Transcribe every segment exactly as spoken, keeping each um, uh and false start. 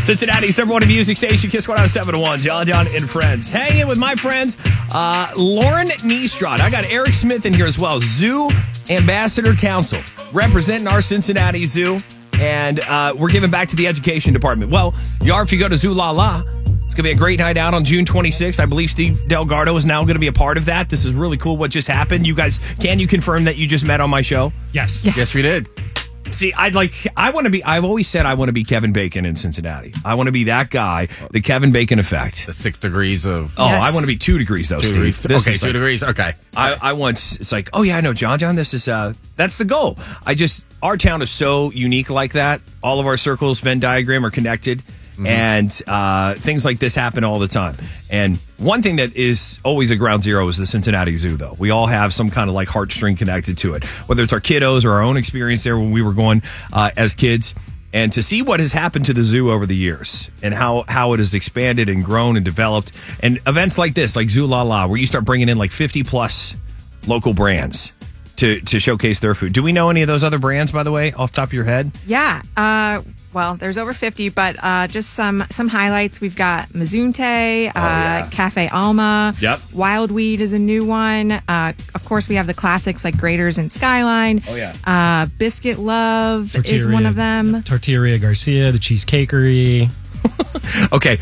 Cincinnati's number one music station, Kiss one oh seven point one, John John and Friends. Hanging with my friends, uh, Lauren Niestrad. I got Eric Smith in here as well, Zoo Ambassador Council, representing our Cincinnati Zoo. And uh, we're giving back to the education department. Well, you are if you go to Zoo La La. It's going to be a great night out on June twenty-sixth. I believe Steve Delgardo is now going to be a part of that. This is really cool what just happened. You guys, can you confirm that you just met on my show? Yes. Yes, yes we did. See, I'd like, I want to be, I've always said I want to be Kevin Bacon in Cincinnati. I want to be that guy, the Kevin Bacon effect. The six degrees of... Oh, yes. I want to be two degrees, though, two Steve. Degrees. This okay, two like, degrees. Okay. I, I want, it's like, oh, yeah, I know, John, John, this is, uh, that's the goal. I just, our town is so unique like that. All of our circles, Venn diagram, are connected. Mm-hmm. And uh, things like this happen all the time. And one thing that is always a ground zero is the Cincinnati Zoo, though. We all have some kind of like heartstring connected to it, whether it's our kiddos or our own experience there when we were going uh, as kids. And to see what has happened to the zoo over the years and how, how it has expanded and grown and developed. And events like this, like Zoo La La, where you start bringing in like fifty plus local brands to, to showcase their food. Do we know any of those other brands, by the way, off the top of your head? Yeah. Uh, well, there's over fifty, but uh, just some some highlights. We've got Mazunte, uh, oh, yeah. Cafe Alma. Yep. Wildweed is a new one. Uh, of course, we have the classics like Graders and Skyline. Oh, yeah. Uh, Biscuit Love Tortilleria, is one of them. Tortilleria Garcia, the Cheesecakery. Okay.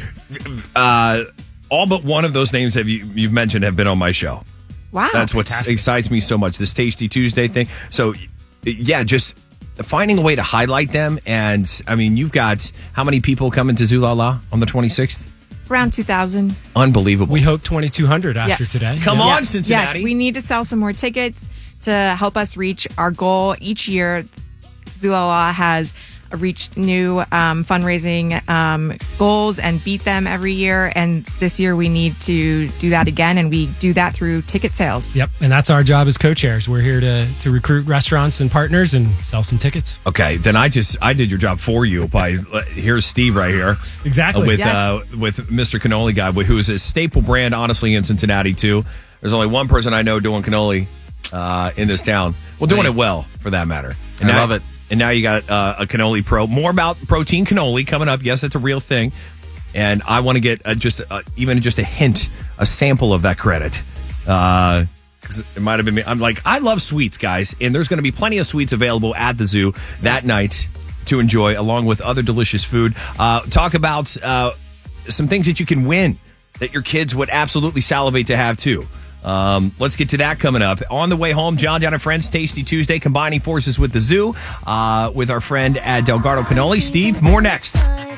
Uh, all but one of those names have you, you've mentioned have been on my show. Wow. That's what Fantastic. excites me so much, this Tasty Tuesday thing. So, yeah, just finding a way to highlight them. And, I mean, you've got how many people coming to Zoo La La on the twenty-sixth? Around two thousand. Unbelievable. We hope twenty-two hundred after yes. today. Come yeah. on, yes. Cincinnati. Yes, we need to sell some more tickets to help us reach our goal. Each year, Zoo La La has reached new um, fundraising um, goals and beat them every year. And this year we need to do that again. And we do that through ticket sales. Yep. And that's our job as co-chairs. We're here to, to recruit restaurants and partners and sell some tickets. Okay, then I just I did your job for you by here's Steve right here. Exactly. Uh, with yes. uh, with Mister Cannoli Guy, who is a staple brand, honestly, in Cincinnati too. There's only one person I know doing cannoli uh, in this town. Well, doing it well, for that matter. And I now, love it. And now you got uh, a cannoli pro. More about protein cannoli coming up. Yes, it's a real thing. And I want to get uh, just uh, even just a hint, a sample of that credit. Uh, because it might have been me. I'm like, I love sweets, guys. And there's going to be plenty of sweets available at the zoo that yes. night to enjoy, along with other delicious food. Uh, talk about uh, some things that you can win that your kids would absolutely salivate to have, too. Um, let's get to that coming up. On the way home, John, John and Friends, Tasty Tuesday, combining forces with the zoo, uh, with our friend at Delgardo Cannoli. Steve, more next.